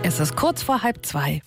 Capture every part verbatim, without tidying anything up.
Es ist kurz vor halb zwei.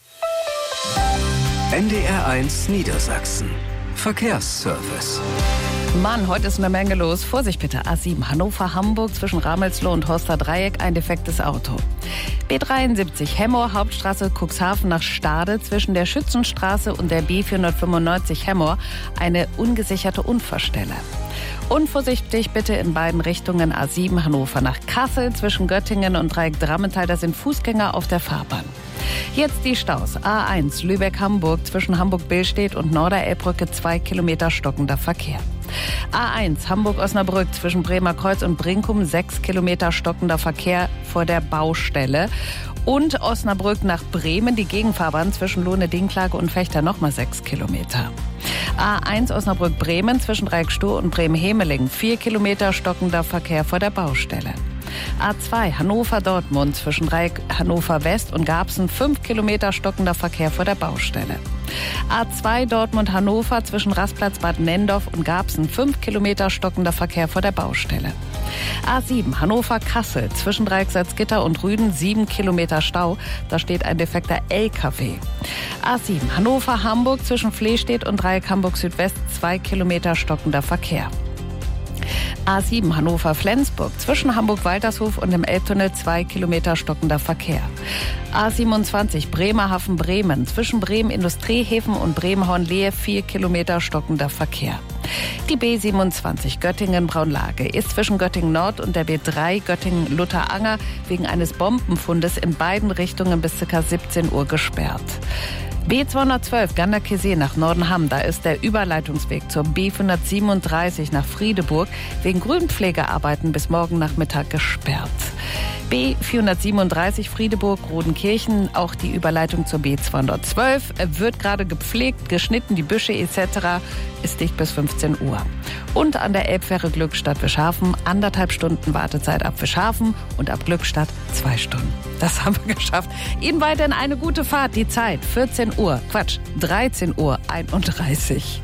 N D R eins Niedersachsen. Verkehrsservice. Mann, heute ist eine Menge los. Vorsicht bitte. A sieben Hannover-Hamburg zwischen Ramelsloh und Horster Dreieck ein defektes Auto. B dreiundsiebzig Hemmoor, Hauptstraße Cuxhaven nach Stade zwischen der Schützenstraße und der B vierhundertfünfundneunzig Hemmoor eine ungesicherte Unfallstelle. Unvorsichtig bitte in beiden Richtungen. A sieben Hannover nach Kassel zwischen Göttingen und Dreieck Drammental. Da sind Fußgänger auf der Fahrbahn. Jetzt die Staus. A eins Lübeck-Hamburg zwischen Hamburg-Billstedt und Norderelbbrücke zwei Kilometer stockender Verkehr. A eins Hamburg-Osnabrück zwischen Bremer Kreuz und Brinkum sechs Kilometer stockender Verkehr vor der Baustelle. Und Osnabrück nach Bremen, die Gegenfahrbahn zwischen Lohne-Dinklage und Fechter nochmal sechs Kilometer. A eins Osnabrück-Bremen zwischen Dreieck-Stuhr und Bremen-Hemeling vier Kilometer stockender Verkehr vor der Baustelle. A zwei Hannover-Dortmund zwischen Dreieck Hannover-West und Garbsen fünf Kilometer stockender Verkehr vor der Baustelle. A zwei Dortmund-Hannover zwischen Rastplatz Bad Nendorf und Garbsen fünf Kilometer stockender Verkehr vor der Baustelle. A sieben Hannover-Kassel zwischen Dreieck Salzgitter und Rüden sieben Kilometer Stau. Da steht ein defekter L K W. A sieben Hannover-Hamburg zwischen Flehstedt und Dreieck Hamburg-Südwest zwei Kilometer stockender Verkehr. A sieben Hannover-Flensburg zwischen Hamburg-Waltershof und dem Elbtunnel zwei Kilometer stockender Verkehr. A siebenundzwanzig Bremerhaven-Bremen zwischen Bremen-Industriehäfen und Bremen-Hornlehe vier Kilometer stockender Verkehr. Die B siebenundzwanzig Göttingen-Braunlage ist zwischen Göttingen-Nord und der B drei Göttingen-Lutheranger wegen eines Bombenfundes in beiden Richtungen bis ca. siebzehn Uhr gesperrt. B zweihundertzwölf Ganderkesee nach Nordenham, da ist der Überleitungsweg zur B vierhundertsiebenunddreißig nach Friedeburg wegen Grünpflegearbeiten bis morgen Nachmittag gesperrt. B vierhundertsiebenunddreißig Friedeburg-Rodenkirchen, auch die Überleitung zur B zweihundertzwölf, wird gerade gepflegt, geschnitten, die Büsche et cetera ist dicht bis fünfzehn Uhr. Und an der Elbfähre Glückstadt Wischhafen anderthalb Stunden Wartezeit ab Wischhafen und ab Glückstadt zwei Stunden. Das haben wir geschafft. Ihnen weiterhin eine gute Fahrt. Die Zeit vierzehn Uhr, Quatsch, dreizehn Uhr einunddreißig.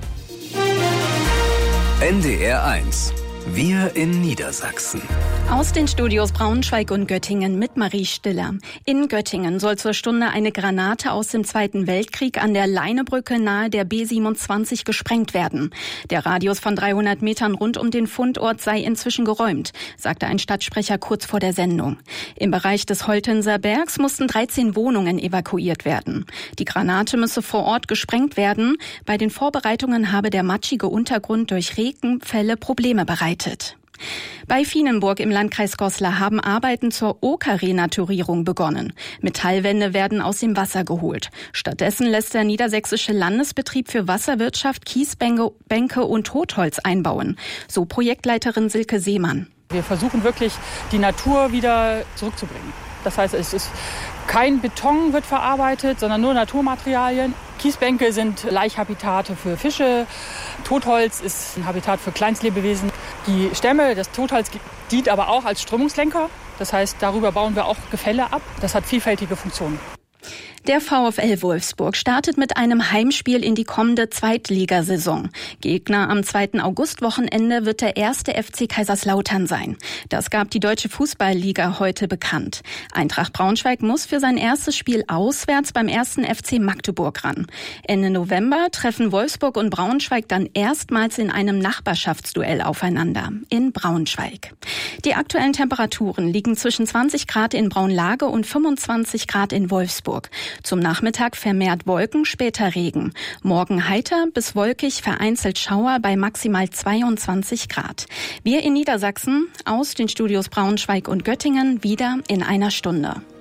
N D R eins. Wir in Niedersachsen. Aus den Studios Braunschweig und Göttingen mit Marie Stiller. In Göttingen soll zur Stunde eine Granate aus dem Zweiten Weltkrieg an der Leinebrücke nahe der B siebenundzwanzig gesprengt werden. Der Radius von dreihundert Metern rund um den Fundort sei inzwischen geräumt, sagte ein Stadtsprecher kurz vor der Sendung. Im Bereich des Holtenser Bergs mussten dreizehn Wohnungen evakuiert werden. Die Granate müsse vor Ort gesprengt werden. Bei den Vorbereitungen habe der matschige Untergrund durch Regenfälle Probleme bereitet. Bei Fienenburg im Landkreis Goslar haben Arbeiten zur Oker-Renaturierung begonnen. Metallwände werden aus dem Wasser geholt. Stattdessen lässt der Niedersächsische Landesbetrieb für Wasserwirtschaft Kiesbänke Bänke und Totholz einbauen. So Projektleiterin Silke Seemann. Wir versuchen wirklich, die Natur wieder zurückzubringen. Das heißt, es ist kein Beton wird verarbeitet, sondern nur Naturmaterialien. Kiesbänke sind Laichhabitate für Fische. Totholz ist ein Habitat für Kleinstlebewesen. Die Stämme, das Totholz dient aber auch als Strömungslenker. Das heißt, darüber bauen wir auch Gefälle ab. Das hat vielfältige Funktionen. Der VfL Wolfsburg startet mit einem Heimspiel in die kommende Zweitligasaison. Gegner am zweiten Augustwochenende wird der erste F C Kaiserslautern sein. Das gab die Deutsche Fußballliga heute bekannt. Eintracht Braunschweig muss für sein erstes Spiel auswärts beim ersten F C Magdeburg ran. Ende November treffen Wolfsburg und Braunschweig dann erstmals in einem Nachbarschaftsduell aufeinander in Braunschweig. Die aktuellen Temperaturen liegen zwischen zwanzig Grad in Braunlage und fünfundzwanzig Grad in Wolfsburg. Zum Nachmittag vermehrt Wolken, später Regen. Morgen heiter bis wolkig, vereinzelt Schauer bei maximal zweiundzwanzig Grad. Wir in Niedersachsen aus den Studios Braunschweig und Göttingen wieder in einer Stunde.